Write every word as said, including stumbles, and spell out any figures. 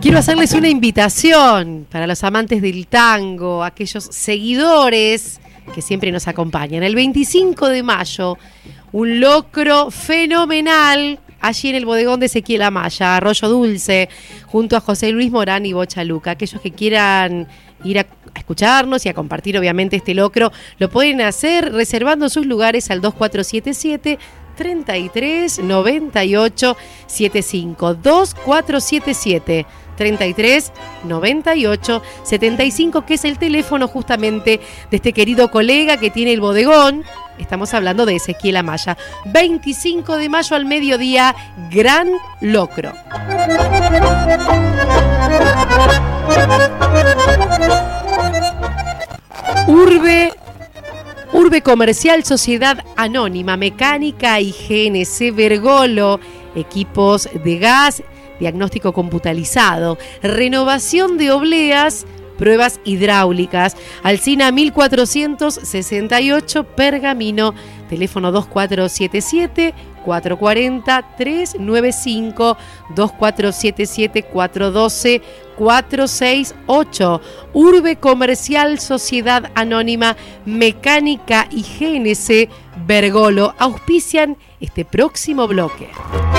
quiero hacerles una invitación para los amantes del tango, aquellos seguidores que siempre nos acompañan. El veinticinco de mayo, un locro fenomenal allí en el bodegón de Ezequiel Amaya, Arroyo Dulce, junto a José Luis Morán y Bocha Luca. Aquellos que quieran ir a, a escucharnos y a compartir obviamente este locro, lo pueden hacer reservando sus lugares al dos cuatro siete siete, treinta y tres, noventa y ocho, setenta y cinco. dos cuatro siete siete, treinta y tres, noventa y ocho, setenta y cinco, que es el teléfono justamente de este querido colega que tiene el bodegón. Estamos hablando de Ezequiel Amaya. veinticinco de mayo al mediodía, gran locro. Urbe, Urbe Comercial Sociedad Anónima, Mecánica y G N C Bergolo, equipos de gas, diagnóstico computarizado, renovación de obleas, pruebas hidráulicas. Alsina mil cuatrocientos sesenta y ocho, Pergamino, teléfono dos cuatro siete siete, cuatro cuatro cero, tres nueve cinco, dos cuatro siete siete, cuatro uno dos, cuatro seis ocho. Urbe Comercial Sociedad Anónima, Mecánica y G N C Bergolo auspician este próximo bloque.